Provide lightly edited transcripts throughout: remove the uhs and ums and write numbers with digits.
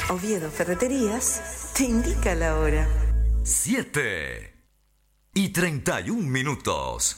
Oviedo Ferreterías te indica la hora. 7:31.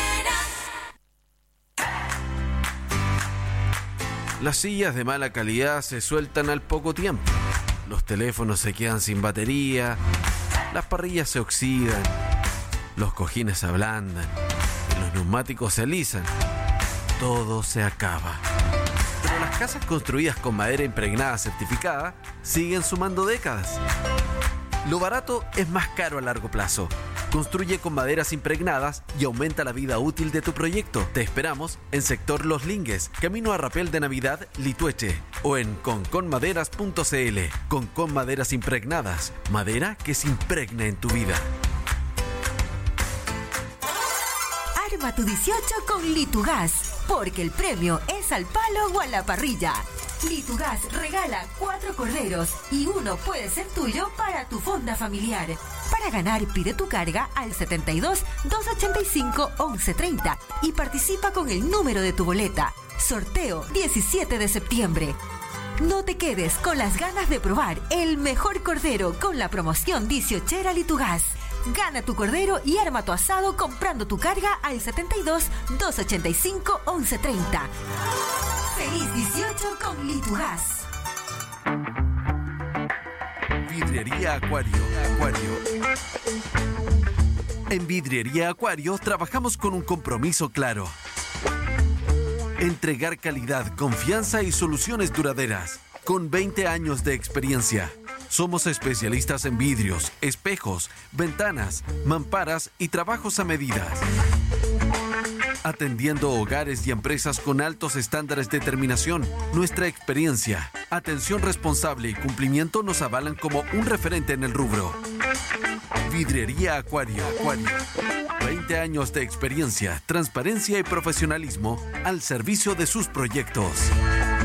Las sillas de mala calidad se sueltan al poco tiempo. Los teléfonos se quedan sin batería. Las parrillas se oxidan. Los cojines se ablandan. Y los neumáticos se alisan. Todo se acaba. Pero las casas construidas con madera impregnada certificada siguen sumando décadas. Lo barato es más caro a largo plazo. Construye con maderas impregnadas y aumenta la vida útil de tu proyecto. Te esperamos en Sector Los Lingues, camino a Rapel de Navidad, Litueche, o en conconmaderas.cl. Concon Maderas Impregnadas, madera que se impregna en tu vida. Arma tu 18 con Litugas, porque el premio es al palo o a la parrilla. Litugas regala 4 corderos y uno puede ser tuyo para tu fonda familiar. Para ganar, pide tu carga al 72 285 1130 y participa con el número de tu boleta. Sorteo 17 de septiembre. No te quedes con las ganas de probar el mejor cordero con la promoción 18era Litugas. Gana tu cordero y arma tu asado comprando tu carga al 72 285 1130. ¡Feliz 18 con Litugas! Vidriería Acuario. En Vidriería Acuario trabajamos con un compromiso claro. Entregar calidad, confianza y soluciones duraderas. Con 20 años de experiencia. Somos especialistas en vidrios, espejos, ventanas, mamparas y trabajos a medida. Atendiendo hogares y empresas con altos estándares de terminación, nuestra experiencia, atención responsable y cumplimiento nos avalan como un referente en el rubro. Vidriería Acuario. 20 años de experiencia, transparencia y profesionalismo al servicio de sus proyectos.